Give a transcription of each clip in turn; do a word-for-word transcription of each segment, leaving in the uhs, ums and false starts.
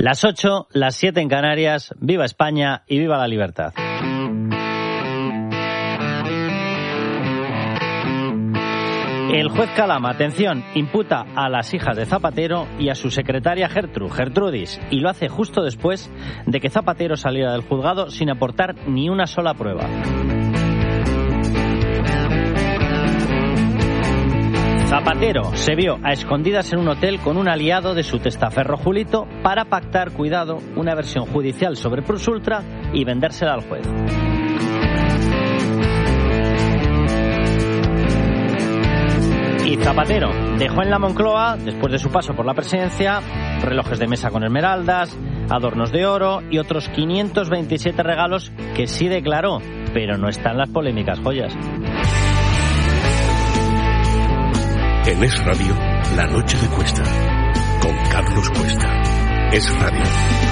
Las ocho, las siete en Canarias. Viva España y viva la libertad. El juez Calama, atención, imputa a las hijas de Zapatero y a su secretaria Gertrude, Gertrudis, y lo hace justo después de que Zapatero saliera del juzgado sin aportar ni una sola prueba. Zapatero se vio a escondidas en un hotel con un aliado de su testaferro Julito para pactar, cuidado, una versión judicial sobre Plus Ultra y vendérsela al juez. Y Zapatero dejó en la Moncloa, después de su paso por la presidencia, relojes de mesa con esmeraldas, adornos de oro y otros quinientos veintisiete regalos que sí declaró, pero no están las polémicas joyas. En Es Radio, La Noche de Cuesta, con Carlos Cuesta. Es Radio.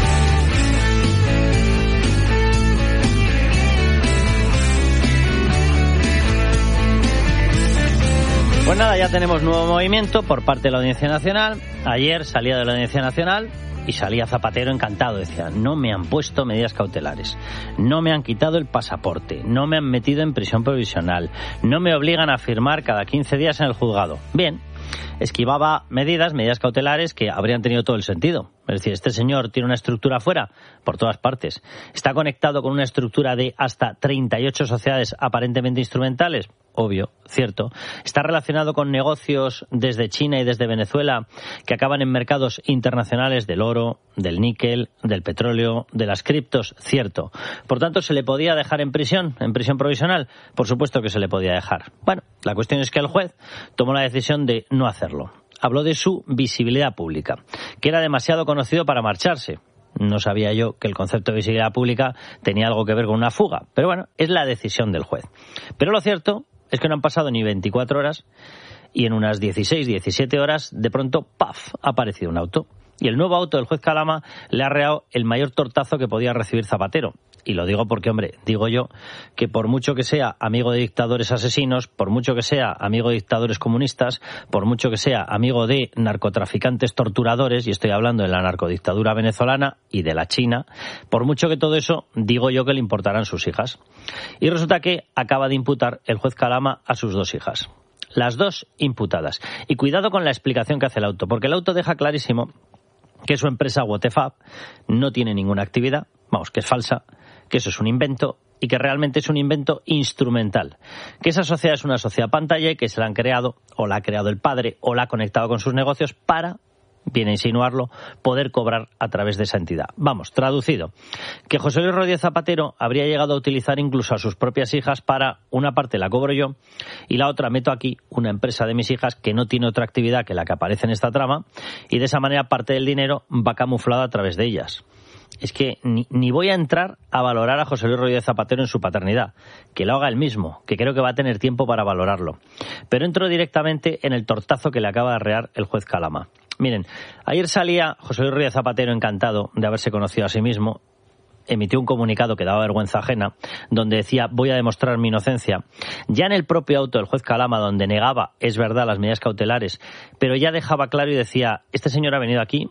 Pues nada, ya tenemos nuevo movimiento por parte de la Audiencia Nacional. Ayer salía de la Audiencia Nacional y salía Zapatero encantado. Decía, no me han puesto medidas cautelares, no me han quitado el pasaporte, no me han metido en prisión provisional, no me obligan a firmar cada quince días en el juzgado. Bien, esquivaba medidas, medidas cautelares que habrían tenido todo el sentido. Es decir, este señor tiene una estructura afuera por todas partes. Está conectado con una estructura de hasta treinta y ocho sociedades aparentemente instrumentales. Obvio, cierto. Está relacionado con negocios desde China y desde Venezuela que acaban en mercados internacionales del oro, del níquel, del petróleo, de las criptos, cierto. Por tanto, ¿se le podía dejar en prisión, en prisión provisional? Por supuesto que se le podía dejar. Bueno, la cuestión es que el juez tomó la decisión de no hacerlo. Habló de su visibilidad pública, que era demasiado conocido para marcharse. No sabía yo que el concepto de visibilidad pública tenía algo que ver con una fuga. Pero bueno, es la decisión del juez. Pero lo cierto es que no han pasado ni veinticuatro horas y en unas dieciséis, diecisiete horas, de pronto, ¡paf!, ha aparecido un auto. Y el nuevo auto del juez Calama le ha arreado el mayor tortazo que podía recibir Zapatero. Y lo digo porque, hombre, digo yo que por mucho que sea amigo de dictadores asesinos, por mucho que sea amigo de dictadores comunistas, por mucho que sea amigo de narcotraficantes torturadores, y estoy hablando de la narcodictadura venezolana y de la China, por mucho que todo eso, digo yo que le importarán sus hijas. Y resulta que acaba de imputar el juez Calama a sus dos hijas. Las dos imputadas. Y cuidado con la explicación que hace el auto, porque el auto deja clarísimo que su empresa Whatefab no tiene ninguna actividad, vamos, que es falsa, que eso es un invento y que realmente es un invento instrumental. Que esa sociedad es una sociedad pantalla y que se la han creado, o la ha creado el padre, o la ha conectado con sus negocios para, viene a insinuarlo, poder cobrar a través de esa entidad. Vamos, traducido, que José Luis Rodríguez Zapatero habría llegado a utilizar incluso a sus propias hijas para, una parte la cobro yo y la otra meto aquí una empresa de mis hijas que no tiene otra actividad que la que aparece en esta trama y de esa manera parte del dinero va camuflado a través de ellas. Es que ni, ni voy a entrar a valorar a José Luis Rodríguez Zapatero en su paternidad, que lo haga él mismo, que creo que va a tener tiempo para valorarlo. Pero entro directamente en el tortazo que le acaba de arrear el juez Calama. Miren, ayer salía José Luis Rodríguez Zapatero encantado de haberse conocido a sí mismo, emitió un comunicado que daba vergüenza ajena, donde decía, voy a demostrar mi inocencia. Ya en el propio auto del juez Calama, donde negaba, es verdad, las medidas cautelares, pero ya dejaba claro y decía, este señor ha venido aquí,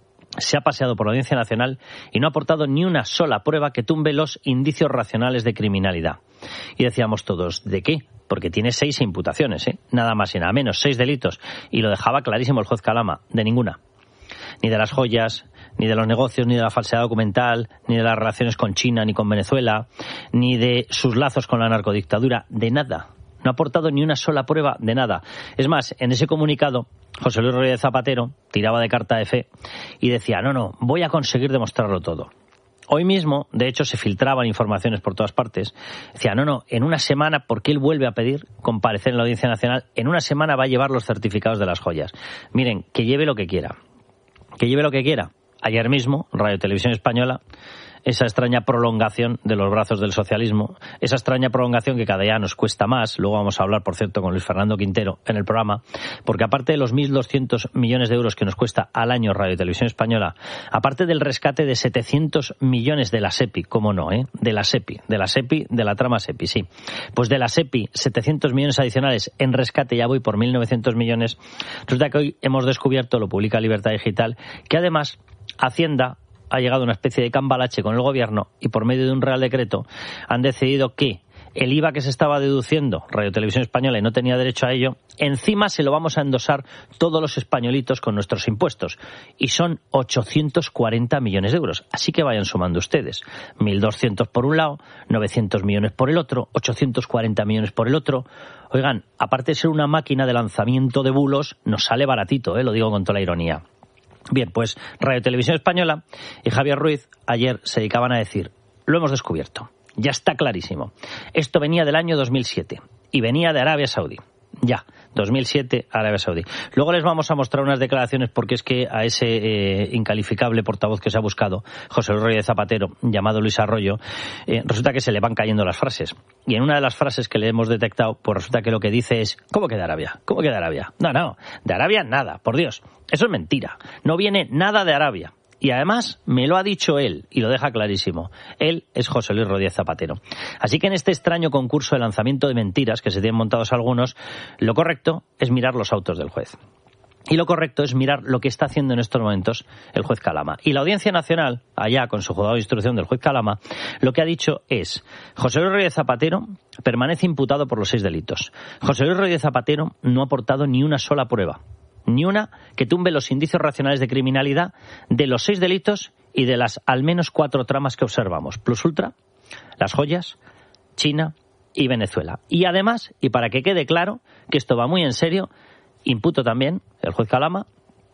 se ha paseado por la Audiencia Nacional y no ha aportado ni una sola prueba que tumbe los indicios racionales de criminalidad. Y decíamos todos, ¿de qué? Porque tiene seis imputaciones, ¿eh? Nada más y nada menos, seis delitos. Y lo dejaba clarísimo el juez Calama, de ninguna. Ni de las joyas, ni de los negocios, ni de la falsedad documental, ni de las relaciones con China, ni con Venezuela, ni de sus lazos con la narcodictadura, de nada. No ha aportado ni una sola prueba de nada. Es más, en ese comunicado, José Luis Rodríguez Zapatero tiraba de carta de fe y decía, no, no, voy a conseguir demostrarlo todo. Hoy mismo, de hecho, se filtraban informaciones por todas partes. Decía, no, no, en una semana, porque él vuelve a pedir comparecer en la Audiencia Nacional, en una semana va a llevar los certificados de las joyas. Miren, que lleve lo que quiera. Que lleve lo que quiera. Ayer mismo, Radio Televisión Española, esa extraña prolongación de los brazos del socialismo, esa extraña prolongación que cada día nos cuesta más, luego vamos a hablar, por cierto, con Luis Fernando Quintero en el programa, porque aparte de los mil doscientos millones de euros que nos cuesta al año Radio Televisión Española, aparte del rescate de setecientos millones de la SEPI, cómo no, ¿eh? De la SEPI, de la SEPI, de la trama SEPI, sí. Pues de la SEPI, setecientos millones adicionales en rescate, ya voy por mil novecientos millones. Resulta que hoy hemos descubierto, lo publica Libertad Digital, que además Hacienda ha llegado una especie de cambalache con el gobierno y por medio de un real decreto han decidido que el I V A que se estaba deduciendo Radio Televisión Española y no tenía derecho a ello, encima se lo vamos a endosar todos los españolitos con nuestros impuestos. Y son ochocientos cuarenta millones de euros. Así que vayan sumando ustedes. mil doscientos por un lado, novecientos millones por el otro, ochocientos cuarenta millones por el otro. Oigan, aparte de ser una máquina de lanzamiento de bulos, nos sale baratito, ¿eh? Lo digo con toda la ironía. Bien, pues Radio Televisión Española y Javier Ruiz ayer se dedicaban a decir, lo hemos descubierto. Ya está clarísimo. Esto venía del año dos mil siete y venía de Arabia Saudí. Ya, dos mil siete, Arabia Saudí. Luego les vamos a mostrar unas declaraciones porque es que a ese eh, incalificable portavoz que se ha buscado, José Luis Rodríguez Zapatero, llamado Luis Arroyo, eh, resulta que se le van cayendo las frases. Y en una de las frases que le hemos detectado, pues resulta que lo que dice es, ¿cómo que de Arabia? ¿Cómo que de Arabia? No, no, de Arabia nada, por Dios. Eso es mentira. No viene nada de Arabia. Y además me lo ha dicho él, y lo deja clarísimo. Él es José Luis Rodríguez Zapatero. Así que en este extraño concurso de lanzamiento de mentiras que se tienen montados algunos, lo correcto es mirar los autos del juez. Y lo correcto es mirar lo que está haciendo en estos momentos el juez Calama. Y la Audiencia Nacional, allá con su juzgado de instrucción del juez Calama, lo que ha dicho es, José Luis Rodríguez Zapatero permanece imputado por los seis delitos. José Luis Rodríguez Zapatero no ha aportado ni una sola prueba. Ni una que tumbe los indicios racionales de criminalidad de los seis delitos y de las al menos cuatro tramas que observamos. Plus Ultra, Las Joyas, China y Venezuela. Y además, y para que quede claro que esto va muy en serio, imputo también, el juez Calama,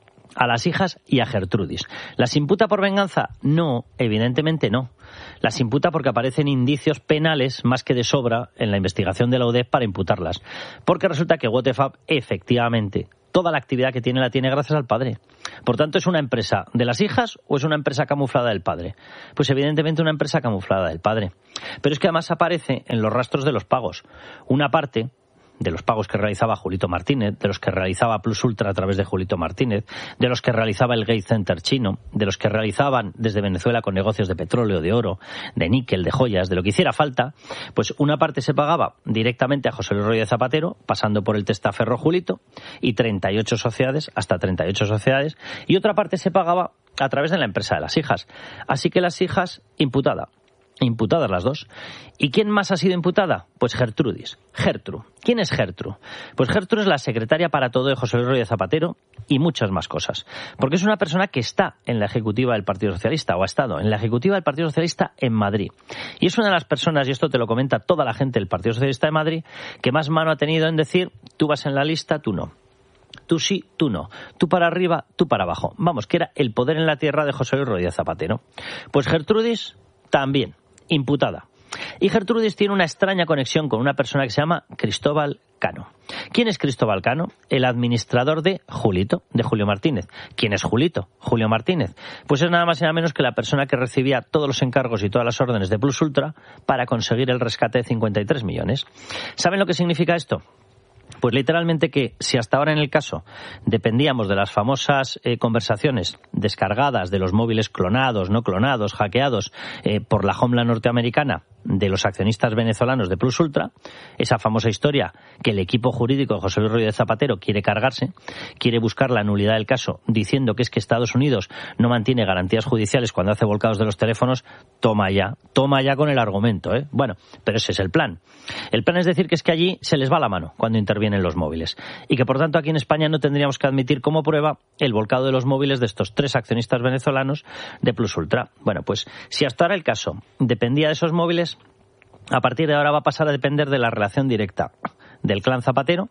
a las hijas y a Gertrudis. ¿Las imputa por venganza? No, evidentemente no. Las imputa porque aparecen indicios penales más que de sobra en la investigación de la U D E F para imputarlas. Porque resulta que Waterfab, efectivamente, toda la actividad que tiene la tiene gracias al padre. Por tanto, ¿es una empresa de las hijas o es una empresa camuflada del padre? Pues evidentemente una empresa camuflada del padre. Pero es que además aparece en los rastros de los pagos. Una parte de los pagos que realizaba Julito Martínez, de los que realizaba Plus Ultra a través de Julito Martínez, de los que realizaba el Gate Center chino, de los que realizaban desde Venezuela con negocios de petróleo, de oro, de níquel, de joyas, de lo que hiciera falta, pues una parte se pagaba directamente a José Luis Rodríguez Zapatero, pasando por el testaferro Julito, y treinta y ocho sociedades, hasta treinta y ocho sociedades, y otra parte se pagaba a través de la empresa de las hijas. Así que las hijas, imputada. Imputadas las dos. ¿Y quién más ha sido imputada? Pues Gertrudis. Gertru. ¿Quién es Gertru? Pues Gertru es la secretaria para todo de José Luis Rodríguez Zapatero y muchas más cosas. Porque es una persona que está en la ejecutiva del Partido Socialista, o ha estado en la ejecutiva del Partido Socialista en Madrid. Y es una de las personas, y esto te lo comenta toda la gente del Partido Socialista de Madrid, que más mano ha tenido en decir, tú vas en la lista, tú no. Tú sí, tú no. Tú para arriba, tú para abajo. Vamos, que era el poder en la tierra de José Luis Rodríguez Zapatero. Pues Gertrudis también. Imputada. Y Gertrudis tiene una extraña conexión con una persona que se llama Cristóbal Cano. ¿Quién es Cristóbal Cano? El administrador de Julito, de Julio Martínez. ¿Quién es Julito? Julio Martínez. Pues es nada más y nada menos que la persona que recibía todos los encargos y todas las órdenes de Plus Ultra para conseguir el rescate de cincuenta y tres millones. ¿Saben lo que significa esto? Pues literalmente que si hasta ahora en el caso dependíamos de las famosas eh, conversaciones descargadas de los móviles clonados, no clonados, hackeados eh, por la Homeland norteamericana de los accionistas venezolanos de Plus Ultra, esa famosa historia que el equipo jurídico de José Luis Rodríguez Zapatero quiere cargarse, quiere buscar la nulidad del caso diciendo que es que Estados Unidos no mantiene garantías judiciales cuando hace volcados de los teléfonos, toma ya, toma ya con el argumento, ¿eh? Bueno, pero ese es el plan. El plan es decir que es que allí se les va la mano cuando intervienen los móviles y que por tanto aquí en España no tendríamos que admitir como prueba el volcado de los móviles de estos tres accionistas venezolanos de Plus Ultra. Bueno, pues si hasta ahora el caso dependía de esos móviles, a partir de ahora va a pasar a depender de la relación directa del clan Zapatero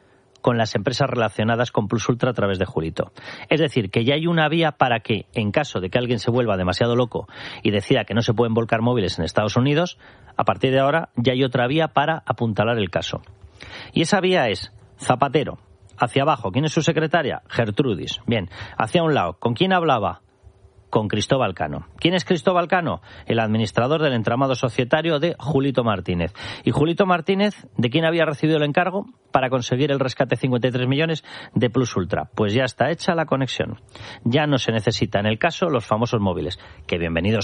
con las empresas relacionadas con Plus Ultra a través de Julito. Es decir, que ya hay una vía para que, en caso de que alguien se vuelva demasiado loco y decida que no se pueden volcar móviles en Estados Unidos, a partir de ahora ya hay otra vía para apuntalar el caso. Y esa vía es Zapatero. Hacia abajo, ¿quién es su secretaria? Gertrudis. Bien, hacia un lado, ¿con quién hablaba? Con Cristóbal Cano. ¿Quién es Cristóbal Cano? El administrador del entramado societario de Julito Martínez. ¿Y Julito Martínez, de quién había recibido el encargo para conseguir el rescate de cincuenta y tres millones de Plus Ultra? Pues ya está hecha la conexión. Ya no se necesita en el caso los famosos móviles, que bienvenidos son,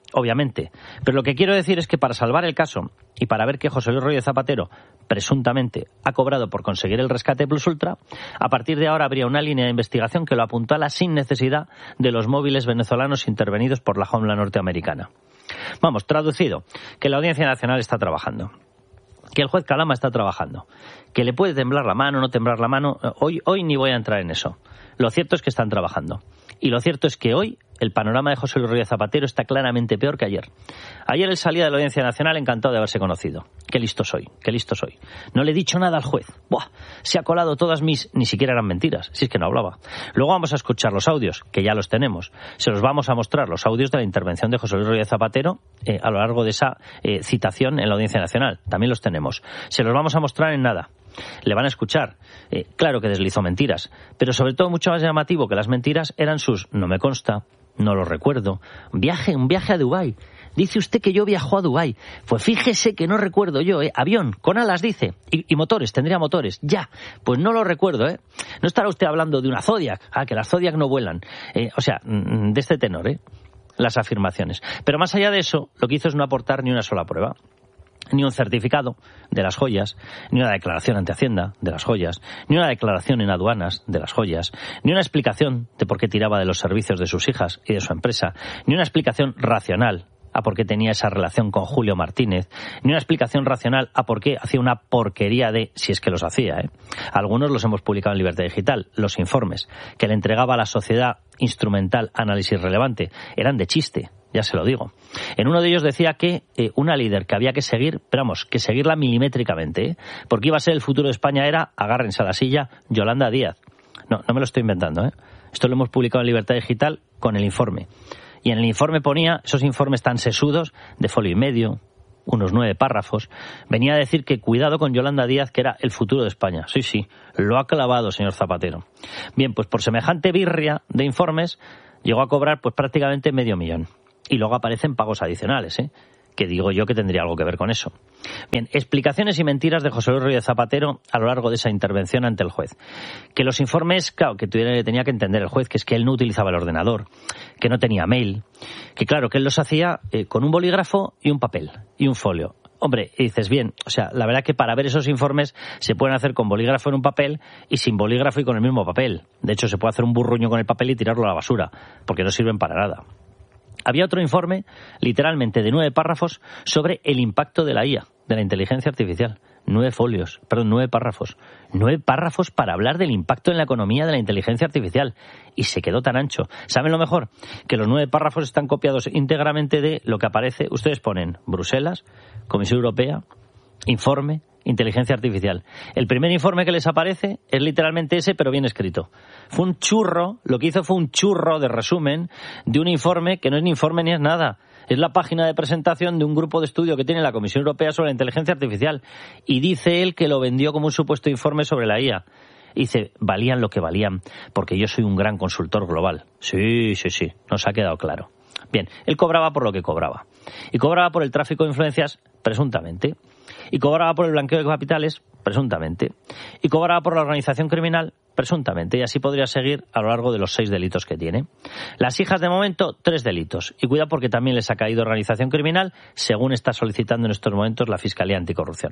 obviamente. Pero lo que quiero decir es que para salvar el caso y para ver que José Luis Rodríguez Zapatero presuntamente ha cobrado por conseguir el rescate plus ultra, a partir de ahora habría una línea de investigación que lo apuntala sin necesidad de los móviles venezolanos intervenidos por la Homeland norteamericana. Vamos, traducido, que la Audiencia Nacional está trabajando, que el juez Calama está trabajando, que le puede temblar la mano, no temblar la mano, hoy, hoy ni voy a entrar en eso. Lo cierto es que están trabajando. Y lo cierto es que hoy el panorama de José Luis Rodríguez Zapatero está claramente peor que ayer. Ayer él salía de la Audiencia Nacional encantado de haberse conocido. Qué listo soy, qué listo soy. No le he dicho nada al juez. Buah, se ha colado todas mis... Ni siquiera eran mentiras, si es que no hablaba. Luego vamos a escuchar los audios, que ya los tenemos. Se los vamos a mostrar, los audios de la intervención de José Luis Rodríguez Zapatero eh, a lo largo de esa eh, citación en la Audiencia Nacional. También los tenemos. Se los vamos a mostrar en nada. Le van a escuchar. Eh, claro que deslizó mentiras, pero sobre todo mucho más llamativo que las mentiras eran sus no me consta, no lo recuerdo, viaje, un viaje a Dubái. Dice usted que yo viajó a Dubái. Pues fíjese que no recuerdo yo, ¿eh? Avión, con alas, dice. Y, y motores, tendría motores. Ya, pues no lo recuerdo, ¿eh? No estará usted hablando de una Zodiac. Ah, que las Zodiac no vuelan. Eh, o sea, de este tenor, ¿eh? Las afirmaciones. Pero más allá de eso, lo que hizo es no aportar ni una sola prueba. Ni un certificado de las joyas, ni una declaración ante Hacienda de las joyas, ni una declaración en aduanas de las joyas, ni una explicación de por qué tiraba de los servicios de sus hijas y de su empresa, ni una explicación racional a por qué tenía esa relación con Julio Martínez, ni una explicación racional a por qué hacía una porquería de, si es que los hacía, ¿eh? Algunos los hemos publicado en Libertad Digital, los informes que le entregaba a la sociedad instrumental Análisis Relevante, eran de chiste. Ya se lo digo. En uno de ellos decía que eh, una líder que había que seguir, pero vamos, que seguirla milimétricamente, ¿eh? Porque iba a ser el futuro de España era, agárrense a la silla, Yolanda Díaz. No, no me lo estoy inventando, ¿eh? Esto lo hemos publicado en Libertad Digital con el informe. Y en el informe ponía, esos informes tan sesudos, de folio y medio, unos nueve párrafos, venía a decir que cuidado con Yolanda Díaz, que era el futuro de España. Sí, sí, lo ha clavado, señor Zapatero. Bien, pues por semejante birria de informes, llegó a cobrar pues prácticamente medio millón. Y luego aparecen pagos adicionales, ¿eh? Que digo yo que tendría algo que ver con eso. Bien, explicaciones y mentiras de José Luis Rodríguez Zapatero a lo largo de esa intervención ante el juez. Que los informes, claro, que tenía que entender el juez, que es que él no utilizaba el ordenador, que no tenía mail, que claro, que él los hacía eh, con un bolígrafo y un papel, y un folio. Hombre, y dices, bien, o sea, la verdad que para ver esos informes se pueden hacer con bolígrafo en un papel y sin bolígrafo y con el mismo papel. De hecho, se puede hacer un burruño con el papel y tirarlo a la basura, porque no sirven para nada. Había otro informe, literalmente de nueve párrafos, sobre el impacto de la I A, de la inteligencia artificial. Nueve folios, perdón, nueve párrafos. Nueve párrafos para hablar del impacto en la economía de la inteligencia artificial. Y se quedó tan ancho. ¿Saben lo mejor? Que los nueve párrafos están copiados íntegramente de lo que aparece. Ustedes ponen Bruselas, Comisión Europea, informe, inteligencia artificial. El primer informe que les aparece es literalmente ese, pero bien escrito. Fue un churro, lo que hizo fue un churro de resumen de un informe que no es ni informe ni es nada. Es la página de presentación de un grupo de estudio que tiene la Comisión Europea sobre la inteligencia artificial. Y dice él que lo vendió como un supuesto informe sobre la I A. Y dice, valían lo que valían, porque yo soy un gran consultor global. Sí, sí, sí, nos ha quedado claro. Bien, él cobraba por lo que cobraba. Y cobraba por el tráfico de influencias, presuntamente. Y cobraba por el blanqueo de capitales, presuntamente. Y cobraba por la organización criminal, presuntamente. Y así podría seguir a lo largo de los seis delitos que tiene. Las hijas, de momento, tres delitos. Y cuidado porque también les ha caído organización criminal, según está solicitando en estos momentos la Fiscalía Anticorrupción.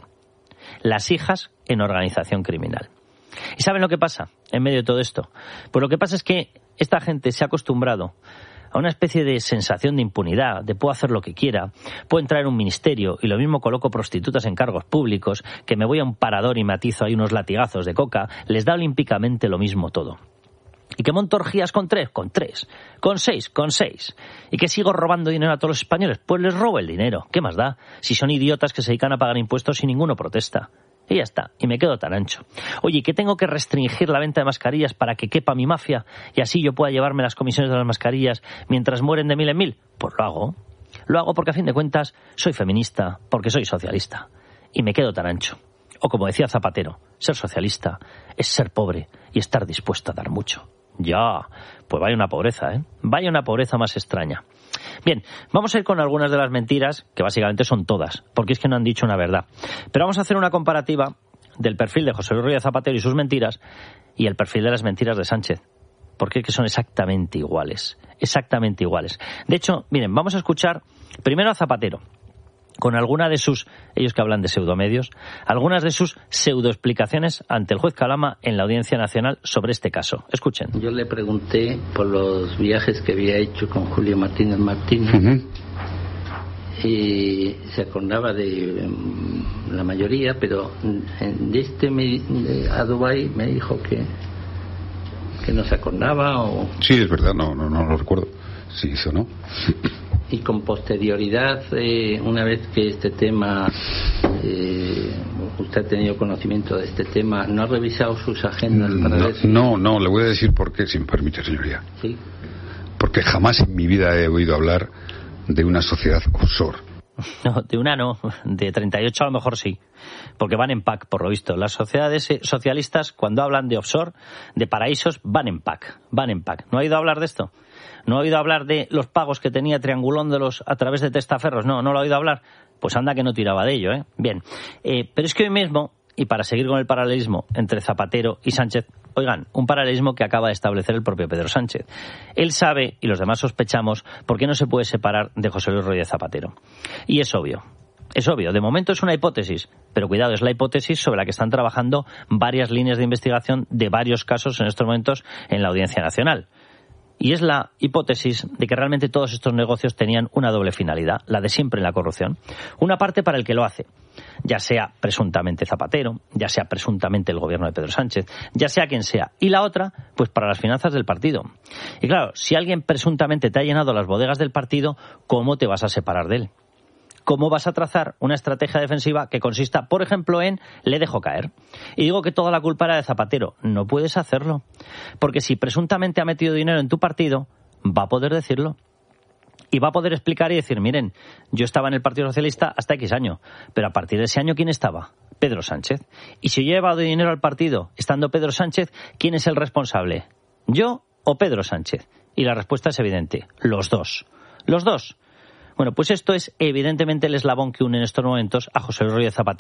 Las hijas en organización criminal. ¿Y saben lo que pasa en medio de todo esto? Pues lo que pasa es que esta gente se ha acostumbrado a una especie de sensación de impunidad, de puedo hacer lo que quiera, puedo entrar en un ministerio y lo mismo coloco prostitutas en cargos públicos, que me voy a un parador y matizo ahí unos latigazos de coca, les da olímpicamente lo mismo todo. ¿Y que monto orgías con tres? Con tres. ¿Con seis? Con seis. ¿Y que sigo robando dinero a todos los españoles? Pues les robo el dinero. ¿Qué más da? Si son idiotas que se dedican a pagar impuestos y ninguno protesta. Y ya está, y me quedo tan ancho. Oye, ¿que tengo que restringir la venta de mascarillas para que quepa mi mafia y así yo pueda llevarme las comisiones de las mascarillas mientras mueren de mil en mil? Pues lo hago. Lo hago porque a fin de cuentas soy feminista, porque soy socialista. Y me quedo tan ancho. O como decía Zapatero, ser socialista es ser pobre y estar dispuesto a dar mucho. Ya, pues vaya una pobreza, ¿eh? Vaya una pobreza más extraña. Bien, vamos a ir con algunas de las mentiras, que básicamente son todas, porque es que no han dicho una verdad. Pero vamos a hacer una comparativa del perfil de José Luis Rodríguez Zapatero y sus mentiras y el perfil de las mentiras de Sánchez, porque es que son exactamente iguales, exactamente iguales. De hecho, miren, vamos a escuchar Primero a Zapatero, con alguna de sus, ellos que hablan de pseudomedios, algunas de sus pseudoexplicaciones ante el juez Calama en la Audiencia Nacional sobre este caso. Escuchen. Yo le pregunté por los viajes que había hecho con Julio Martínez Martínez. Uh-huh. Y se acordaba de um, la mayoría, pero de este me, de, a Dubái me dijo que que no se acordaba. O... Sí, es verdad, no, no, no lo recuerdo. Sí, eso no. Y con posterioridad, eh, una vez que este tema, eh, usted ha tenido conocimiento de este tema, ¿no ha revisado sus agendas para no, ver si... No, no, le voy a decir por qué, si me permite, señoría. Sí. Porque jamás en mi vida he oído hablar de una sociedad offshore. No, de una no, de treinta y ocho a lo mejor sí, porque van en pack, por lo visto. Las sociedades socialistas, cuando hablan de offshore, de paraísos, van en pack, van en pack. ¿No ha oído hablar de esto? ¿No ha oído hablar de los pagos que tenía Triangulóndolos a través de testaferros? No, no lo ha oído hablar. Pues anda que no tiraba de ello, ¿eh? Bien, eh, pero es que hoy mismo, y para seguir con el paralelismo entre Zapatero y Sánchez, oigan, un paralelismo que acaba de establecer el propio Pedro Sánchez. Él sabe, y los demás sospechamos, por qué no se puede separar de José Luis Rodríguez Zapatero. Y es obvio. Es obvio, de momento es una hipótesis, pero cuidado, es la hipótesis sobre la que están trabajando varias líneas de investigación de varios casos en estos momentos en la Audiencia Nacional. Y es la hipótesis de que realmente todos estos negocios tenían una doble finalidad, la de siempre en la corrupción. Una parte para el que lo hace, ya sea presuntamente Zapatero, ya sea presuntamente el gobierno de Pedro Sánchez, ya sea quien sea. Y la otra, pues para las finanzas del partido. Y claro, si alguien presuntamente te ha llenado las bodegas del partido, ¿cómo te vas a separar de él? ¿Cómo vas a trazar una estrategia defensiva que consista, por ejemplo, en le dejo caer? Y digo que toda la culpa era de Zapatero. No puedes hacerlo. Porque si presuntamente ha metido dinero en tu partido, va a poder decirlo. Y va a poder explicar y decir, miren, yo estaba en el Partido Socialista hasta X año, pero a partir de ese año, ¿quién estaba? Pedro Sánchez. Y si yo he llevado dinero al partido estando Pedro Sánchez, ¿quién es el responsable? ¿Yo o Pedro Sánchez? Y la respuesta es evidente. Los dos. Los dos. Bueno, pues esto es evidentemente el eslabón que une en estos momentos a José Luis Rodríguez Zapatero